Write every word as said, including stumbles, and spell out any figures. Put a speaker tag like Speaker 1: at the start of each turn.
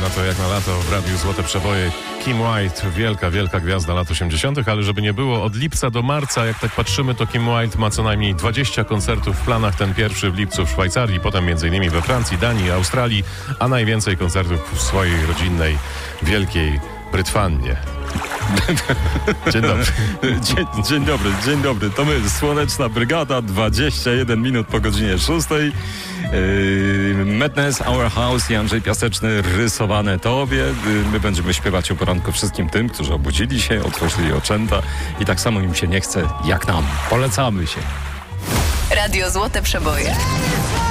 Speaker 1: na to jak na lato w Radiu Złote Przeboje. Kim Wilde, wielka, wielka gwiazda lat osiemdziesiątych, ale żeby nie było, od lipca do marca, jak tak patrzymy, to Kim Wilde ma co najmniej dwadzieścia koncertów w planach. Ten pierwszy w lipcu w Szwajcarii, potem między innymi we Francji, Danii, Australii, a najwięcej koncertów w swojej rodzinnej Wielkiej Brytwannie. Dzień dobry.
Speaker 2: Dzień, dzień dobry, dzień dobry. To my, Słoneczna Brygada, dwadzieścia jeden minut po godzinie szóstej. Yy, Madness, Our House i Andrzej Piaseczny, Rysowane Tobie. Yy, my będziemy śpiewać o poranku wszystkim tym, którzy obudzili się, otworzyli oczęta i tak samo im się nie chce jak nam. Polecamy się.
Speaker 3: Radio Złote Przeboje.